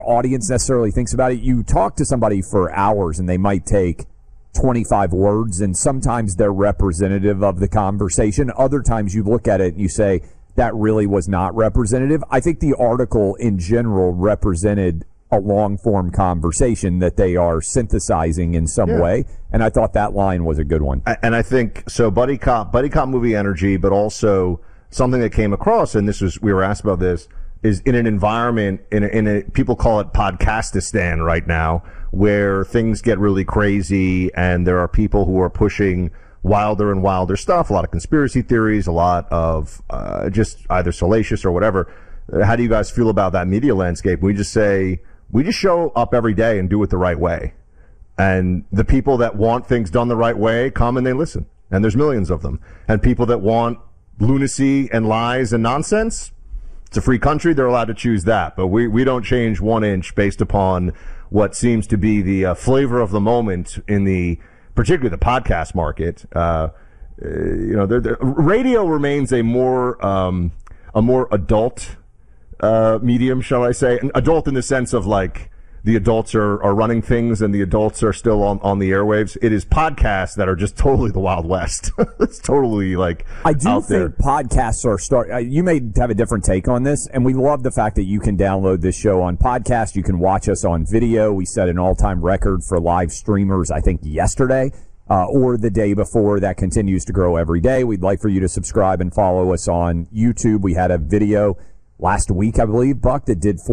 audience necessarily thinks about it. You talk to somebody for hours and they might take 25 words, and sometimes they're representative of the conversation. Other times you look at it and you say, that really was not representative. I think the article in general represented a long-form conversation that they are synthesizing in some way, and I thought that line was a good one. And I think, so buddy cop movie energy, but also something that came across, and we were asked about this, is in an environment, people call it Podcastistan right now, where things get really crazy, and there are people who are pushing wilder and wilder stuff, a lot of conspiracy theories, a lot of just either salacious or whatever. How do you guys feel about that media landscape? We just show up every day and do it the right way. And the people that want things done the right way come and they listen. And there's millions of them. And people that want lunacy and lies and nonsense, it's a free country. They're allowed to choose that. But we don't change 1 inch based upon what seems to be the flavor of the moment in particularly the podcast market. Radio remains a more adult medium, shall I say? An adult in the sense of like the adults are running things and the adults are still on the airwaves. It is podcasts that are just totally the Wild West. It's totally like I do think podcasts are you may have a different take on this, and we love the fact that you can download this show on podcast. You can watch us on video. We set an all-time record for live streamers, I think, yesterday or the day before. That continues to grow every day. We'd like for you to subscribe and follow us on YouTube. We had a video last week, I believe, Buck, that did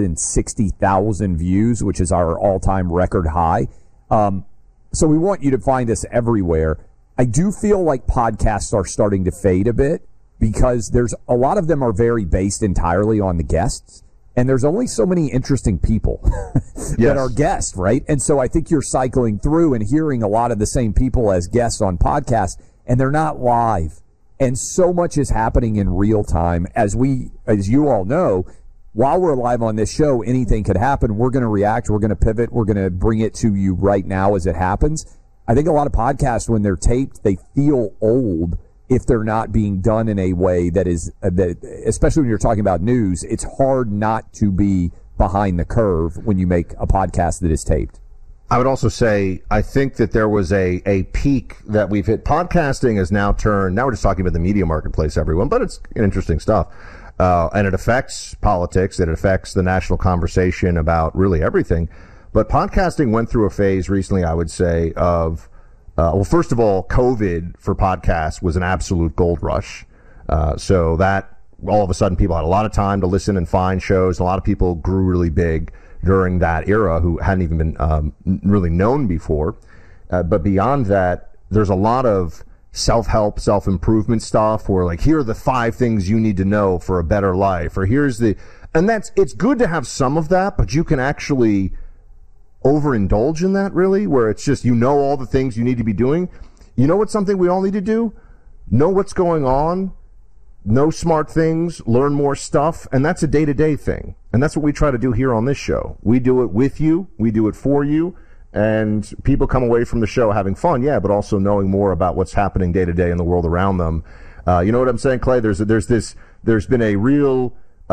460,000 views, which is our all-time record high. So we want you to find us everywhere. I do feel like podcasts are starting to fade a bit because there's a lot of them are very based entirely on the guests, and there's only so many interesting people that are guests, right? And so I think you're cycling through and hearing a lot of the same people as guests on podcasts, and they're not live. And so much is happening in real time. As you all know, while we're live on this show, anything could happen. We're going to react. We're going to pivot. We're going to bring it to you right now as it happens. I think a lot of podcasts, when they're taped, they feel old if they're not being done in a way that is, especially when you're talking about news, it's hard not to be behind the curve when you make a podcast that is taped. I would also say, I think that there was a peak that we've hit. Podcasting has now turned, now we're just talking about the media marketplace, everyone, but it's interesting stuff. And it affects politics. It affects the national conversation about really everything. But podcasting went through a phase recently, I would say, of, well, first of all, COVID for podcasts was an absolute gold rush. So that all of a sudden people had a lot of time to listen and find shows. A lot of people grew really big during that era who hadn't even been really known before. But beyond that, there's a lot of self-help, self-improvement stuff where like, here are the 5 things you need to know for a better life, or it's good to have some of that, but you can actually overindulge in that really, where it's just, all the things you need to be doing. You know what's something we all need to do? Know what's going on, know smart things, learn more stuff, and that's a day-to-day thing. And that's what we try to do here on this show. We do it with you, we do it for you, and people come away from the show having fun, but also knowing more about what's happening day-to-day in the world around them. You know what I'm saying, Clay? There's been a real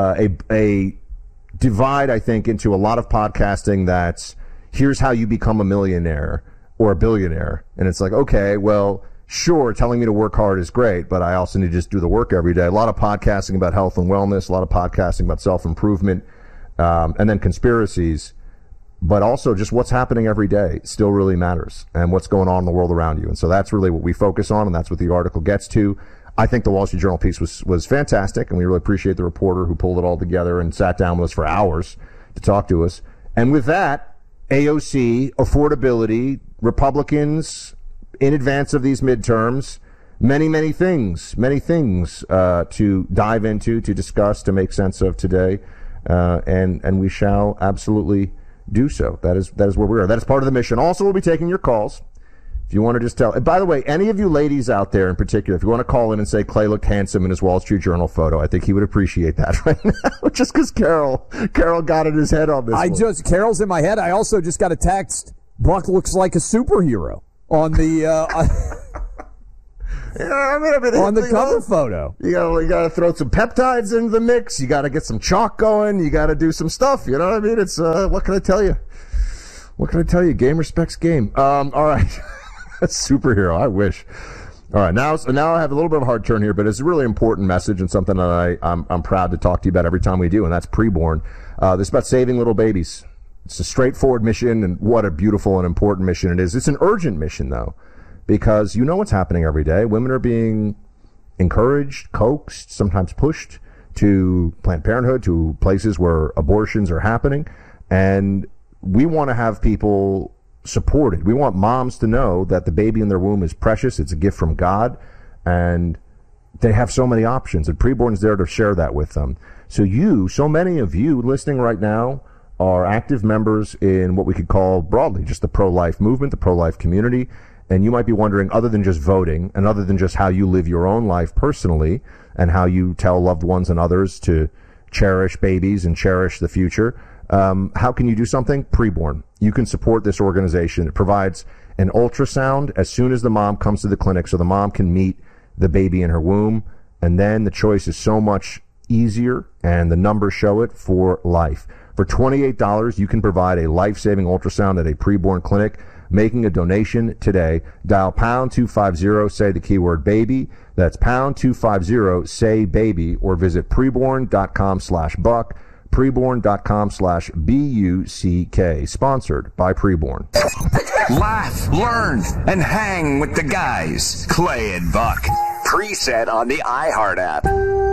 a divide, I think, into a lot of podcasting that's, here's how you become a millionaire or a billionaire. And it's like, okay, well, sure, telling me to work hard is great, but I also need to just do the work every day. A lot of podcasting about health and wellness, a lot of podcasting about self-improvement, and then conspiracies, but also just what's happening every day still really matters, and what's going on in the world around you. And so that's really what we focus on, and that's what the article gets to. I think the Wall Street Journal piece was fantastic, and we really appreciate the reporter who pulled it all together and sat down with us for hours to talk to us. And with that, AOC, affordability, Republicans in advance of these midterms, many things to dive into, to discuss, to make sense of today, and we shall absolutely do so. That is where we are. That is part of the mission. Also, we'll be taking your calls. If you want to just tell, and by the way, any of you ladies out there in particular, if you want to call in and say Clay looked handsome in his Wall Street Journal photo, I think he would appreciate that right now. Just because Carol got in his head on this. Carol's in my head. I also just got a text. Buck looks like a superhero on the. I mean, on the cover photo. You gotta throw some peptides into the mix. You gotta get some chalk going. You gotta do some stuff. You know what I mean? It's what can I tell you? What can I tell you? Game respects game. All right, superhero. I wish. All right, now I have a little bit of a hard turn here, but it's a really important message and something that I'm proud to talk to you about every time we do, and that's preborn. This is about saving little babies. It's a straightforward mission, and what a beautiful and important mission it is. It's an urgent mission, though, because you know what's happening every day. Women are being encouraged, coaxed, sometimes pushed to Planned Parenthood, to places where abortions are happening, and we want to have people supported. We want moms to know that the baby in their womb is precious. It's a gift from God, and they have so many options, and Preborn is there to share that with them. So many of you listening right now are active members in what we could call broadly just the pro-life movement, the pro-life community, and you might be wondering, other than just voting and other than just how you live your own life personally and how you tell loved ones and others to cherish babies and cherish the future, how can you do something? Preborn. You can support this organization. It provides an ultrasound as soon as the mom comes to the clinic so the mom can meet the baby in her womb, and then the choice is so much easier, and the numbers show it, for life. For $28, you can provide a life-saving ultrasound at a preborn clinic. Making a donation today, dial pound 250, say the keyword baby. That's pound 250, say baby, or visit preborn.com/buck. Preborn.com/BUCK. Sponsored by Preborn. Laugh, learn, and hang with the guys. Clay and Buck. Preset on the iHeart app.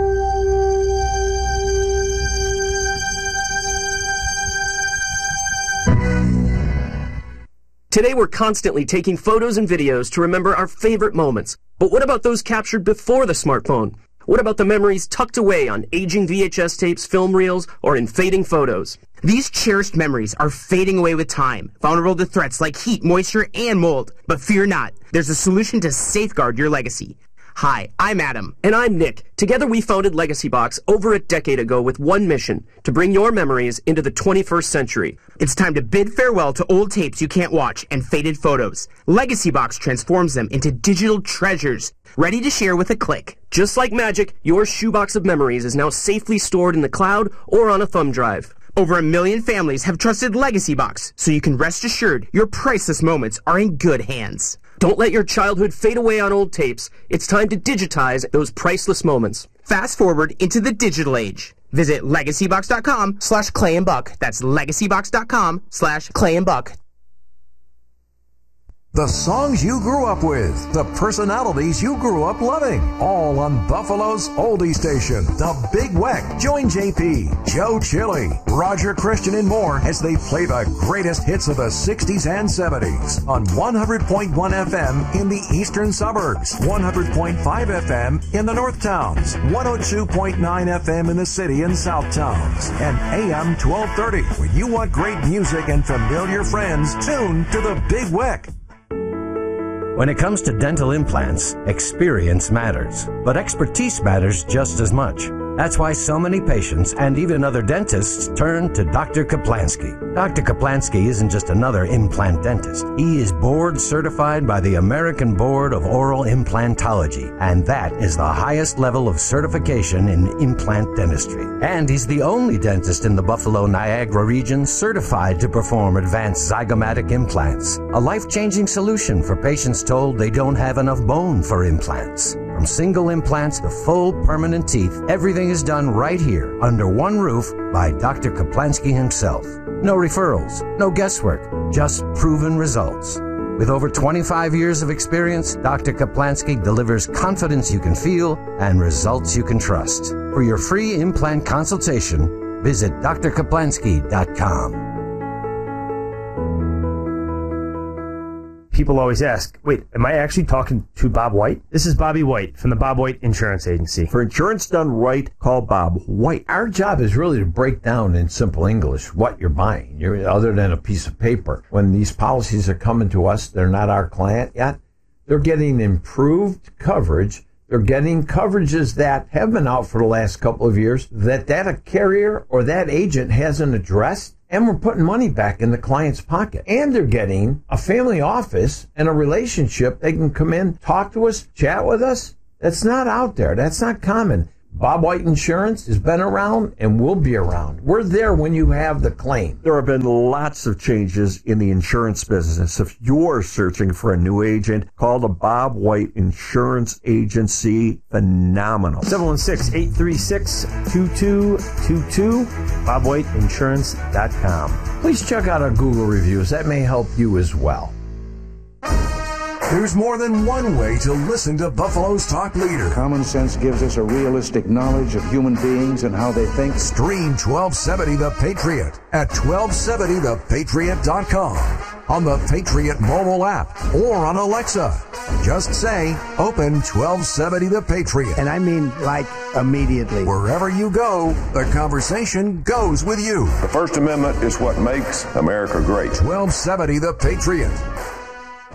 Today we're constantly taking photos and videos to remember our favorite moments. But what about those captured before the smartphone? What about the memories tucked away on aging VHS tapes, film reels, or in fading photos? These cherished memories are fading away with time, vulnerable to threats like heat, moisture, and mold. But fear not, there's a solution to safeguard your legacy. Hi, I'm Adam. And I'm Nick. Together we founded Legacy Box over a decade ago with one mission: to bring your memories into the 21st century. It's time to bid farewell to old tapes you can't watch and faded photos. Legacy Box transforms them into digital treasures, ready to share with a click. Just like magic, your shoebox of memories is now safely stored in the cloud or on a thumb drive. Over 1 million families have trusted Legacy Box, so you can rest assured your priceless moments are in good hands. Don't let your childhood fade away on old tapes. It's time to digitize those priceless moments. Fast forward into the digital age. Visit legacybox.com/clayandbuck. That's legacybox.com/clayandbuck. The songs you grew up with, the personalities you grew up loving, all on Buffalo's oldie station, The Big Weck. Join JP, Joe Chili, Roger Christian, and more as they play the greatest hits of the 60s and 70s on 100.1 FM in the eastern suburbs, 100.5 FM in the north towns, 102.9 FM in the city and south towns, and AM 1230. When you want great music and familiar friends, tune to The Big Weck. When it comes to dental implants, experience matters, but expertise matters just as much. That's why so many patients and even other dentists turn to Dr. Kaplansky. Dr. Kaplansky isn't just another implant dentist. He is board certified by the American Board of Oral Implantology, and that is the highest level of certification in implant dentistry. And he's the only dentist in the Buffalo-Niagara region certified to perform advanced zygomatic implants, a life-changing solution for patients told they don't have enough bone for implants. From single implants to full permanent teeth, everything is done right here under one roof by Dr. Kaplansky himself. No referrals, no guesswork, just proven results. With over 25 years of experience, Dr. Kaplansky delivers confidence you can feel and results you can trust. For your free implant consultation, visit drkaplansky.com. People always ask, wait, am I actually talking to Bob White? This is Bobby White from the Bob White Insurance Agency. For insurance done right, call Bob White. Our job is really to break down in simple English what you're buying, other than a piece of paper. When these policies are coming to us, they're not our client yet. They're getting improved coverage. They're getting coverages that have been out for the last couple of years that a carrier or that agent hasn't addressed. and we're putting money back in the client's pocket. And they're getting a family office and a relationship. They can come in, talk to us, chat with us. That's not out there. That's not common. Bob White Insurance has been around and will be around. We're there when you have the claim. There have been lots of changes in the insurance business. If you're searching for a new agent, call the Bob White Insurance Agency. Phenomenal. 716-836-2222, BobWhiteInsurance.com. Please check out our Google reviews. That may help you as well. There's more than one way to listen to Buffalo's talk leader. Common sense gives us a realistic knowledge of human beings and how they think. Stream 1270 The Patriot at 1270thepatriot.com, on the Patriot mobile app, or on Alexa. Just say, open 1270 The Patriot. And I mean, like, immediately. Wherever you go, the conversation goes with you. The First Amendment is what makes America great. 1270 The Patriot.